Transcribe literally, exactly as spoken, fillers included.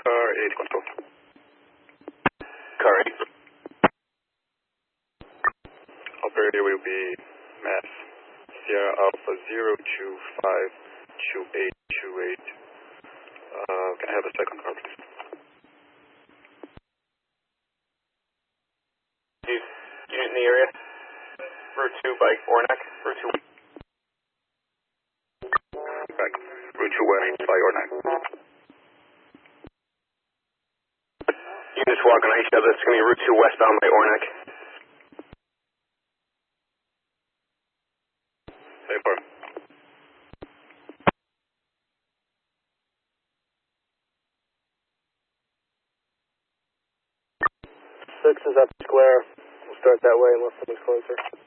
Car eight control. Car eight. Operator will be Mass. Sierra Alpha zero two five two eight two eight. Uh, can I have a second car, please? Unit in the area. Route two by Ornac. Route two. Back. Route two west by Ornac. Units walking on each other. It's going to be Route two westbound by Ornac. Hey, car. Six is at the square. We'll start that way unless someone's closer.